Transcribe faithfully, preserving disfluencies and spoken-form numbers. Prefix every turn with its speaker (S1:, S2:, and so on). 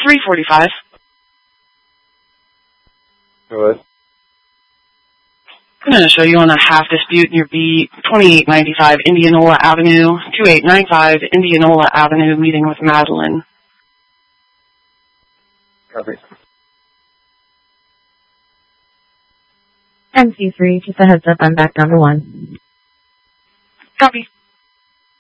S1: three forty-five.
S2: Go ahead.
S1: I'm going to show you on a half dispute in your beat, twenty-eight ninety-five Indianola Avenue, twenty-eight ninety-five Indianola Avenue, meeting with Madeline.
S2: Copy.
S3: M C three, just a heads up, I'm back down to one.
S1: Copy.